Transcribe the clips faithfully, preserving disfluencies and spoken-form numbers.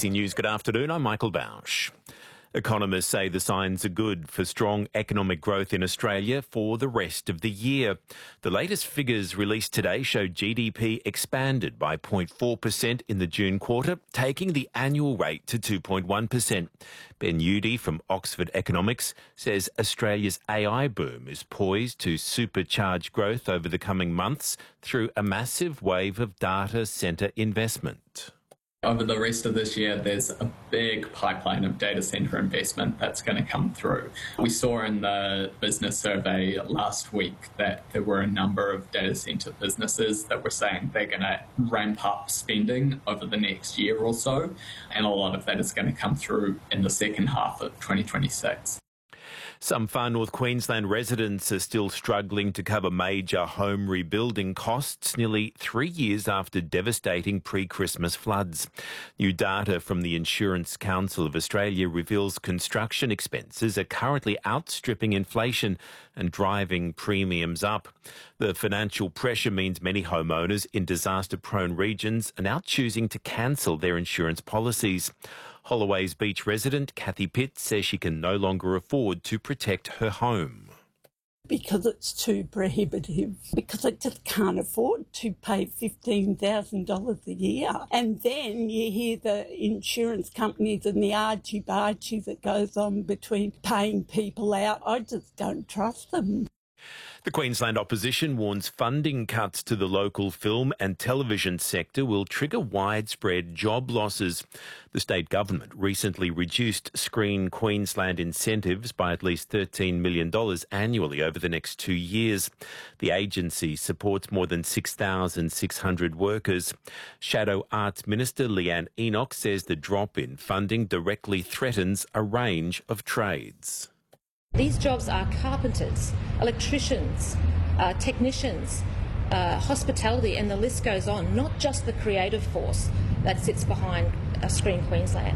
C News, good afternoon. I'm Michael Bausch. Economists say the signs are good for strong economic growth in Australia for the rest of the year. The latest figures released today show G D P expanded by zero point four percent in the June quarter, taking the annual rate to two point one percent. Ben Udy from Oxford Economics says Australia's A I boom is poised to supercharge growth over the coming months through a massive wave of data centre investment. Over the rest of this year, there's a big pipeline of data centre investment that's going to come through. We saw in the business survey last week that there were a number of data centre businesses that were saying they're going to ramp up spending over the next year or so, and a lot of that is going to come through in the second half of twenty twenty-six. Some far north Queensland residents are still struggling to cover major home rebuilding costs nearly three years after devastating pre-Christmas floods. New data from the Insurance Council of Australia reveals construction expenses are currently outstripping inflation and driving premiums up. The financial pressure means many homeowners in disaster-prone regions are now choosing to cancel their insurance policies. Holloway's Beach resident Kathy Pitt says she can no longer afford to protect her home. Because it's too prohibitive, because I just can't afford to pay fifteen thousand dollars a year. And then you hear the insurance companies and the argy-bargy that goes on between paying people out. I just don't trust them. The Queensland opposition warns funding cuts to the local film and television sector will trigger widespread job losses. The state government recently reduced Screen Queensland incentives by at least thirteen million dollars annually over the next two years. The agency supports more than six thousand six hundred workers. Shadow Arts Minister Leanne Enoch says the drop in funding directly threatens a range of trades. These jobs are carpenters, electricians, uh, technicians, uh, hospitality, and the list goes on, not just the creative force that sits behind uh, Screen Queensland.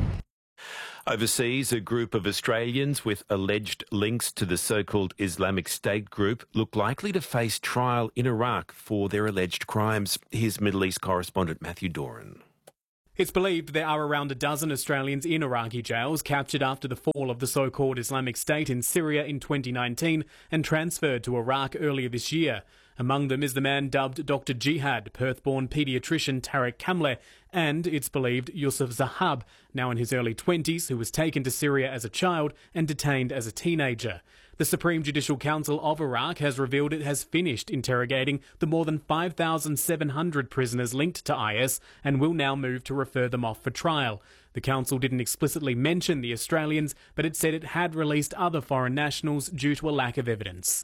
Overseas, a group of Australians with alleged links to the so-called Islamic State group look likely to face trial in Iraq for their alleged crimes. Here's Middle East correspondent Matthew Doran. It's believed there are around a dozen Australians in Iraqi jails captured after the fall of the so-called Islamic State in Syria in twenty nineteen and transferred to Iraq earlier this year. Among them is the man dubbed Doctor Jihad, Perth-born paediatrician Tarek Kamleh, and, it's believed, Yusuf Zahab, now in his early twenties, who was taken to Syria as a child and detained as a teenager. The Supreme Judicial Council of Iraq has revealed it has finished interrogating the more than five thousand seven hundred prisoners linked to I S and will now move to refer them off for trial. The council didn't explicitly mention the Australians, but it said it had released other foreign nationals due to a lack of evidence.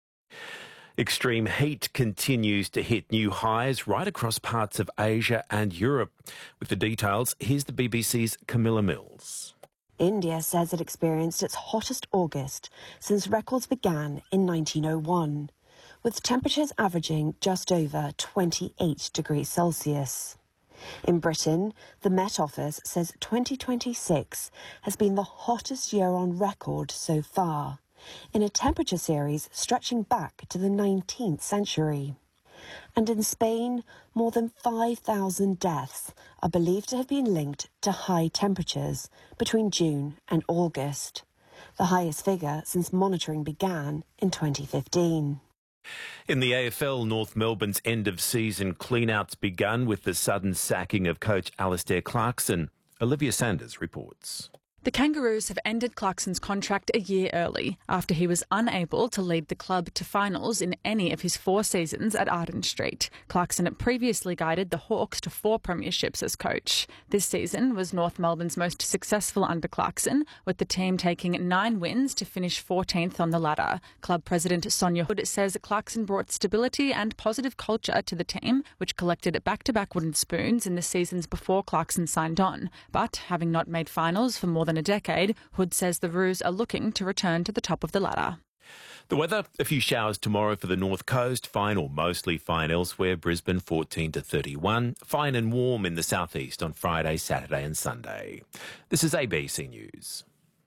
Extreme heat continues to hit new highs right across parts of Asia and Europe. With the details, here's the B B C's Camilla Mills. India says it experienced its hottest August since records began in nineteen oh one, with temperatures averaging just over twenty-eight degrees Celsius. In Britain, the Met Office says twenty twenty-six has been the hottest year on record so far, in a temperature series stretching back to the nineteenth century. And in Spain, more than five thousand deaths are believed to have been linked to high temperatures between June and August, the highest figure since monitoring began in twenty fifteen. In the A F L, North Melbourne's end-of-season clean-outs begun with the sudden sacking of coach Alastair Clarkson. Olivia Sanders reports. The Kangaroos have ended Clarkson's contract a year early after he was unable to lead the club to finals in any of his four seasons at Arden Street. Clarkson had previously guided the Hawks to four premierships as coach. This season was North Melbourne's most successful under Clarkson, with the team taking nine wins to finish fourteenth on the ladder. Club president Sonia Hood says Clarkson brought stability and positive culture to the team, which collected back-to-back wooden spoons in the seasons before Clarkson signed on. But having not made finals for more than a decade, Hood says the Roos are looking to return to the top of the ladder. The weather, a few showers tomorrow for the north coast, fine or mostly fine elsewhere, Brisbane fourteen to thirty-one, fine and warm in the southeast on Friday, Saturday and Sunday. This is A B C News.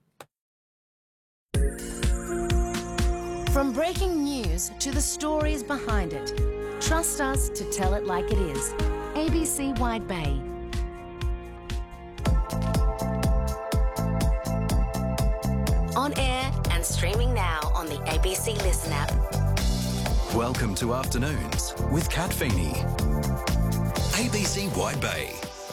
From breaking news to the stories behind it, trust us to tell it like it is. A B C Wide Bay. On air and streaming now on the A B C Listen app. Welcome to Afternoons with Kat Feeney. A B C Wide Bay.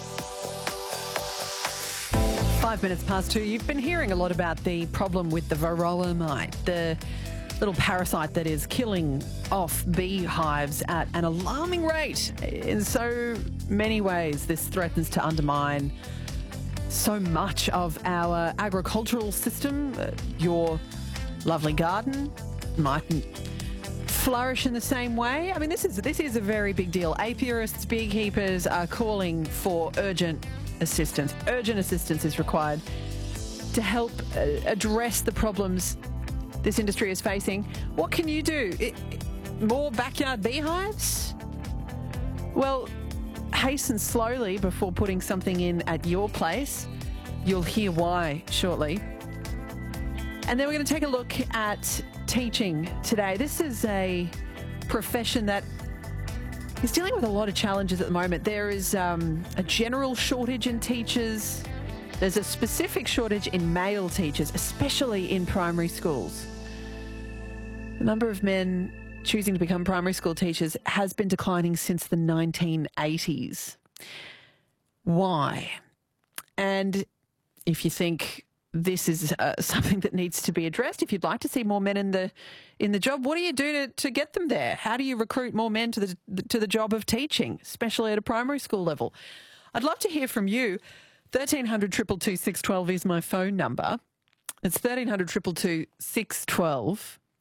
Five minutes past two. You've been hearing a lot about the problem with the varroa mite, the little parasite that is killing off beehives at an alarming rate. In so many ways, this threatens to undermine so much of our agricultural system. Uh, your lovely garden mightn't flourish in the same way. I mean, this is this is a very big deal. Apiarists, beekeepers are calling for urgent assistance. Urgent assistance is required to help uh, address the problems this industry is facing. What can you do? It, more backyard beehives? Well, hasten slowly before putting something in at your place. You'll hear why shortly. And then we're going to take a look at teaching today. This is a profession that is dealing with a lot of challenges at the moment. There is um, a general shortage in teachers. There's a specific shortage in male teachers, especially in primary schools. The number of men choosing to become primary school teachers has been declining since the nineteen eighties. Why? And if you think this is uh, something that needs to be addressed, if you'd like to see more men in the in the job, what do you do to, to get them there? How do you recruit more men to the to the job of teaching, especially at a primary school level? I'd love to hear from you. thirteen hundred, two two two, six one two is my phone number. It's thirteen hundred, two two two, six one two.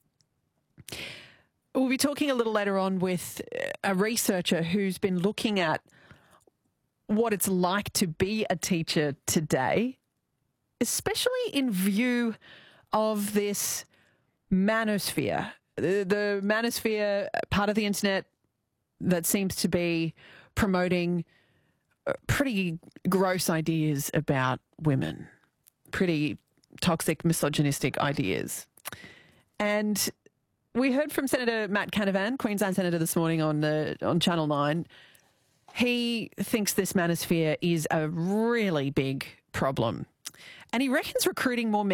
We'll be talking a little later on with a researcher who's been looking at what it's like to be a teacher today, especially in view of this manosphere, the, the manosphere part of the internet that seems to be promoting pretty gross ideas about women, pretty toxic, misogynistic ideas. And we heard from Senator Matt Canavan, Queensland Senator, this morning on the on Channel nine. He thinks this manosphere is a really big problem. And he reckons recruiting more men